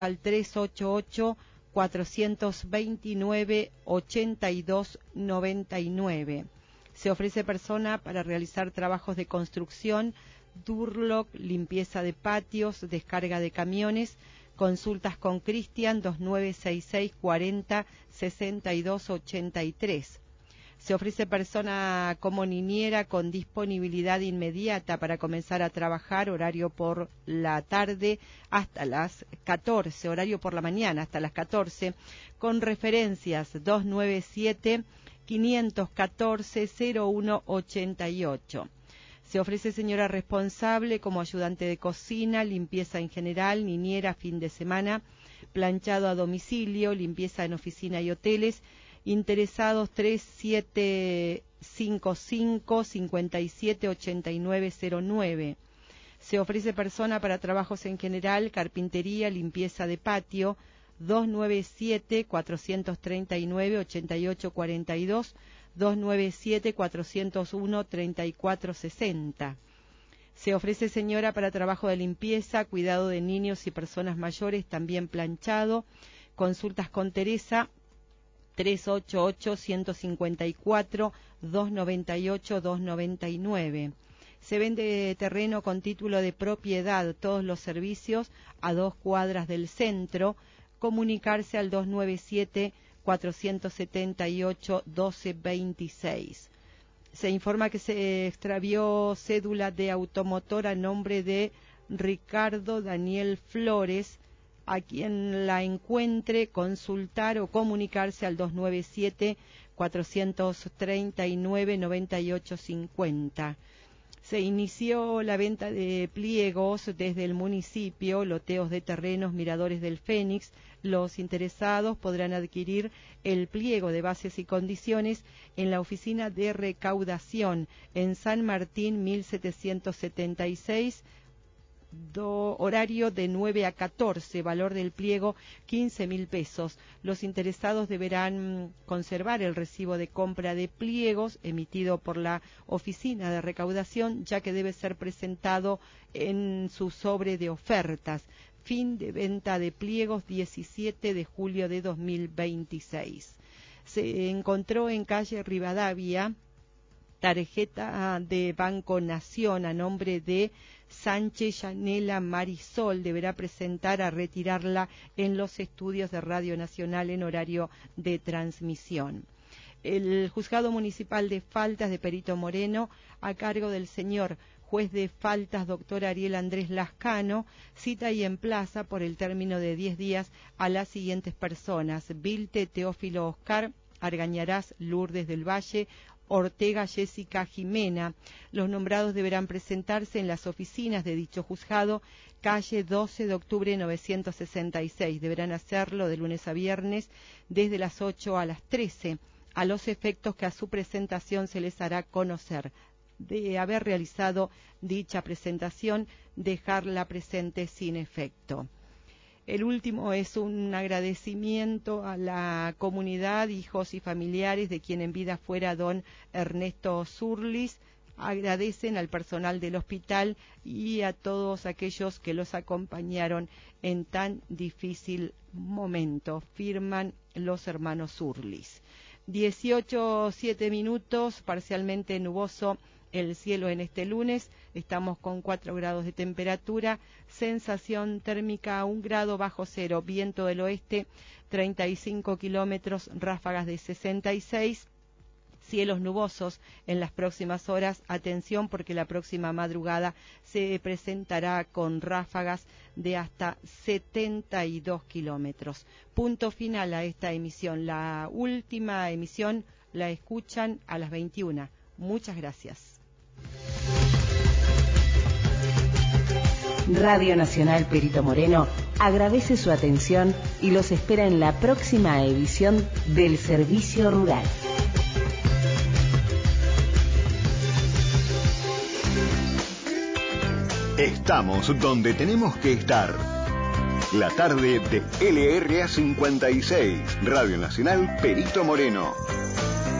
al 388-429-8299. Se ofrece persona para realizar trabajos de construcción, Durlock, limpieza de patios, descarga de camiones. Consultas con Cristian 2966 40 62 83. Se ofrece persona como niñera con disponibilidad inmediata para comenzar a trabajar, horario por la tarde hasta las 14, horario por la mañana hasta las 14, con referencias 297 514 0188. Se ofrece señora responsable como ayudante de cocina, limpieza en general, niñera fin de semana, planchado a domicilio, limpieza en oficina y hoteles. Interesados 3755 578909. Se ofrece persona para trabajos en general, carpintería, limpieza de patio, 297 439 8842, 297 401 3460. Se ofrece señora para trabajo de limpieza, cuidado de niños y personas mayores, también planchado. Consultas con Teresa 388-154-298-299. Se vende terreno con título de propiedad, todos los servicios a 2 cuadras del centro. Comunicarse al 297-478-1226. Se informa que se extravió cédula de automotor a nombre de Ricardo Daniel Flores. A quien la encuentre, consultar o comunicarse al 297-439-9850. Se inició la venta de pliegos desde el municipio, loteos de terrenos, Miradores del Fénix. Los interesados podrán adquirir el pliego de bases y condiciones en la oficina de recaudación en San Martín 1776, horario de 9 a 14, valor del pliego 15.000 pesos. Los interesados deberán conservar el recibo de compra de pliegos emitido por la oficina de recaudación, ya que debe ser presentado en su sobre de ofertas. Fin de venta de pliegos 17 de julio de 2026. Se encontró en calle Rivadavia tarjeta de Banco Nación a nombre de Sánchez Yanela Marisol. Deberá presentar a retirarla en los estudios de Radio Nacional en horario de transmisión. El Juzgado Municipal de Faltas de Perito Moreno, a cargo del señor juez de faltas doctor Ariel Andrés Lascano, cita y emplaza por el término de 10 días a las siguientes personas: Vilte Teófilo Oscar, Argañarás Lourdes del Valle, Ortega Jessica Jimena. Los nombrados deberán presentarse en las oficinas de dicho juzgado, calle 12 de octubre 966. Deberán hacerlo de lunes a viernes desde las 8 a las 13, a los efectos que a su presentación se les hará conocer. De haber realizado dicha presentación, dejarla presente sin efecto. El último es un agradecimiento a la comunidad, hijos y familiares de quien en vida fuera don Ernesto Zurlis. Agradecen al personal del hospital y a todos aquellos que los acompañaron en tan difícil momento. Firman los hermanos Zurlis. 18:07, parcialmente nuboso el cielo en este lunes. Estamos con 4 grados de temperatura, sensación térmica 1 grado bajo cero, viento del oeste 35 kilómetros, ráfagas de 66, cielos nubosos en las próximas horas. Atención, porque la próxima madrugada se presentará con ráfagas de hasta 72 kilómetros. Punto final a esta emisión. La última emisión la escuchan a las 21. Muchas gracias. Radio Nacional Perito Moreno agradece su atención y los espera en la próxima edición del Servicio Rural. Estamos donde tenemos que estar. La tarde de LRA 56, Radio Nacional Perito Moreno.